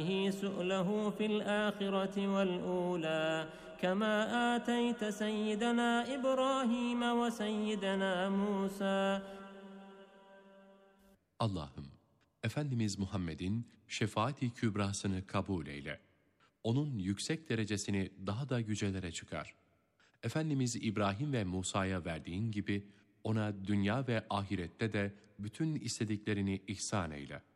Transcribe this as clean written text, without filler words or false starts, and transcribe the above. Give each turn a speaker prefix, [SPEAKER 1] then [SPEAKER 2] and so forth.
[SPEAKER 1] سؤله في الآخرة والأولى كما آتيت سيدنا إبراهيم وسيدنا موسى.
[SPEAKER 2] Allah'ım, Efendimiz Muhammed'in şefaat-i kübrasını kabul eyle. Onun yüksek derecesini daha da yücelere çıkar. Efendimiz İbrahim ve Musa'ya verdiğin gibi ona dünya ve ahirette de bütün istediklerini ihsan eyle.